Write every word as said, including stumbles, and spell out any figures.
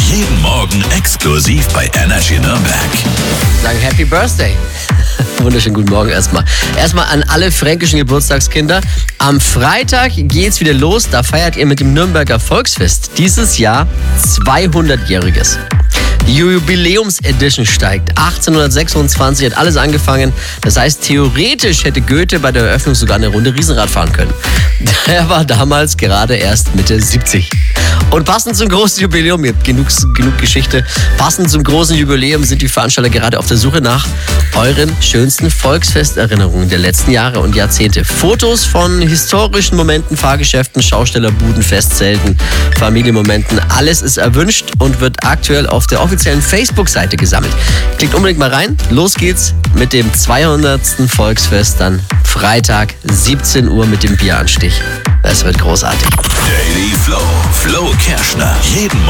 Jeden Morgen exklusiv bei Energy Nürnberg. Sagen Happy Birthday. Wunderschönen guten Morgen erstmal. Erstmal an alle fränkischen Geburtstagskinder. Am Freitag geht's wieder los. Da feiert ihr mit dem Nürnberger Volksfest dieses Jahr zweihundertjähriges. Die Jubiläums-Edition steigt. achtzehnhundertsechsundzwanzig hat alles angefangen. Das heißt, theoretisch hätte Goethe bei der Eröffnung sogar eine Runde Riesenrad fahren können. Er war damals gerade erst Mitte siebzig. Und passend zum großen Jubiläum, ihr habt genug, genug Geschichte, passend zum großen Jubiläum sind die Veranstalter gerade auf der Suche nach euren schönsten Volksfesterinnerungen der letzten Jahre und Jahrzehnte. Fotos von historischen Momenten, Fahrgeschäften, Schaustellerbuden, Festzelten, Familienmomenten, alles ist erwünscht und wird aktuell auf der offiziellen Facebook-Seite gesammelt. Klickt unbedingt mal rein. Los geht's mit dem zweihundertsten Volksfest dann Freitag siebzehn Uhr mit dem Bieranstich. Es wird großartig. Daily Flow. Flo Kerschner. Jeden